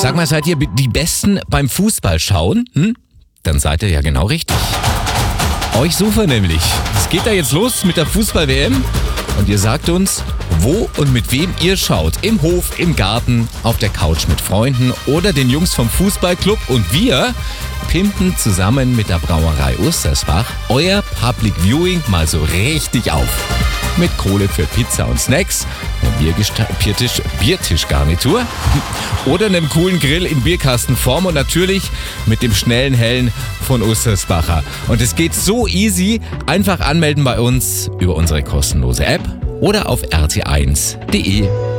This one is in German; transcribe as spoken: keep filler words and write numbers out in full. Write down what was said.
Sag mal, seid ihr die Besten beim Fußball schauen? Hm? Dann seid ihr ja genau richtig. Euch suchen wir nämlich. Es geht da jetzt los mit der Fußball-W M und ihr sagt uns, wo und mit wem ihr schaut. Im Hof, im Garten, auf der Couch mit Freunden oder den Jungs vom Fußballclub. Und wir pimpen zusammen mit der Brauerei Ostersbach euer Public Viewing mal so richtig auf. Mit Kohle für Pizza und Snacks, einem Biertisch, Biertischgarnitur oder einem coolen Grill in Bierkastenform und natürlich mit dem schnellen Hellen von Ostersbacher. Und es geht so easy, einfach anmelden bei uns über unsere kostenlose App oder auf r t eins punkt d e.